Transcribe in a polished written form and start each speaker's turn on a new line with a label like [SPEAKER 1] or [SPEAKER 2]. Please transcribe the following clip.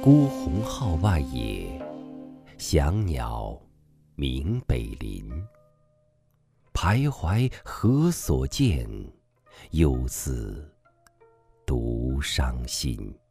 [SPEAKER 1] 孤鸿号外野，翔鸟鸣北林。徘徊何所见？犹自独伤心。